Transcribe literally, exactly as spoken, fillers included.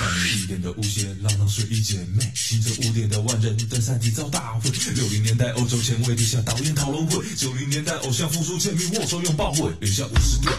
一点的无邪，浪浪睡衣姐妹，清晨五点的万人登山体操大会，六零年代欧洲前卫地下导演讨论会，九零年代偶像复出签名握手拥抱会，零下五十度